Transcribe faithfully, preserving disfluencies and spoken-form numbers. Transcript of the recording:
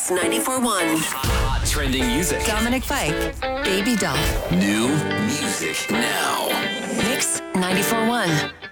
Mix ninety-four point one. Hot trending music. Dominic Fike, Baby Doll. New music now. Mix ninety-four point one.